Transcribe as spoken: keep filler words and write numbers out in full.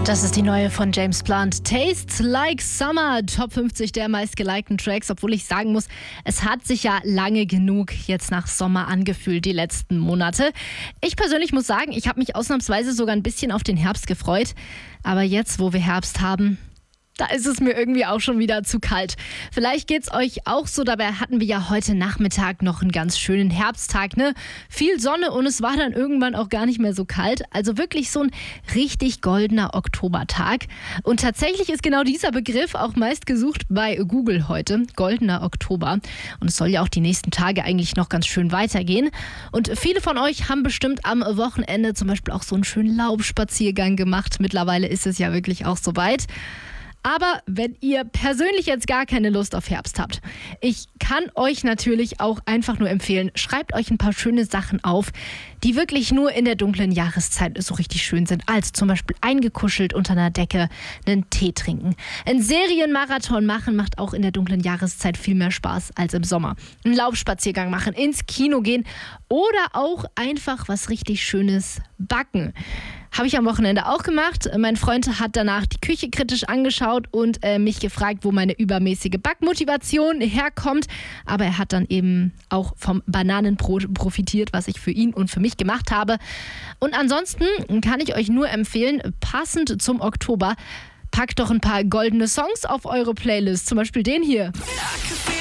Das ist die neue von James Blunt. Tastes Like Summer, Top fünfzig der meistgelikten Tracks. Obwohl ich sagen muss, es hat sich ja lange genug jetzt nach Sommer angefühlt, die letzten Monate. Ich persönlich muss sagen, ich habe mich ausnahmsweise sogar ein bisschen auf den Herbst gefreut. Aber jetzt, wo wir Herbst haben, da ist es mir irgendwie auch schon wieder zu kalt. Vielleicht geht's euch auch so, dabei hatten wir ja heute Nachmittag noch einen ganz schönen Herbsttag, ne? Viel Sonne und es war dann irgendwann auch gar nicht mehr so kalt. Also wirklich so ein richtig goldener Oktobertag. Und tatsächlich ist genau dieser Begriff auch meist gesucht bei Google heute, goldener Oktober. Und es soll ja auch die nächsten Tage eigentlich noch ganz schön weitergehen. Und viele von euch haben bestimmt am Wochenende zum Beispiel auch so einen schönen Laubspaziergang gemacht. Mittlerweile ist es ja wirklich auch soweit. Aber wenn ihr persönlich jetzt gar keine Lust auf Herbst habt, ich kann euch natürlich auch einfach nur empfehlen, schreibt euch ein paar schöne Sachen auf, die wirklich nur in der dunklen Jahreszeit so richtig schön sind. Also zum Beispiel eingekuschelt unter einer Decke, einen Tee trinken. Ein Serienmarathon machen macht auch in der dunklen Jahreszeit viel mehr Spaß als im Sommer. Einen Laubspaziergang machen, ins Kino gehen oder auch einfach was richtig Schönes backen. Habe ich am Wochenende auch gemacht. Mein Freund hat danach die Küche kritisch angeschaut und äh, mich gefragt, wo meine übermäßige Backmotivation herkommt. Aber er hat dann eben auch vom Bananenbrot profitiert, was ich für ihn und für mich gemacht habe. Und ansonsten kann ich euch nur empfehlen, passend zum Oktober, packt doch ein paar goldene Songs auf eure Playlist. Zum Beispiel den hier.